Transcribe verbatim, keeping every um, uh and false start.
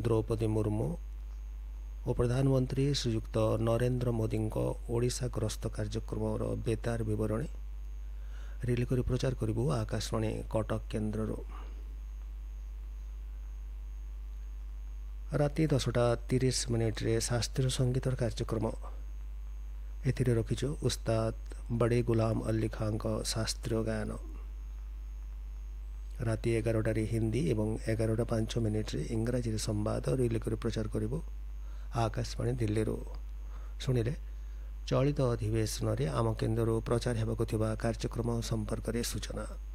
द्रौपदी मुर्मू और प्रधानमंत्री श्रीयुक्त नरेंद्र मोदी ओडिशा गस्त कार्यक्रम बेतार बरणी रिली कर प्रचार करूँ आकाशवाणी कटक केन्द्र। राति दसटा तीस मिनिट रे शास्त्रीय संगीत कार्यक्रम एथिरे रखिछु उस्ताद बड़े गुलाम अली खां का शास्त्रीय गायन। राति एगारटार हिंदी एवं एगारटा पांच मिनिट रे इंग्राजी संवाद रिली कर प्रचार करूँ आकाशवाणी दिल्ली। शुणिले चलित अधिवेशन आम केन्द्र प्रचार होगा कार्यक्रम संपर्क सूचना।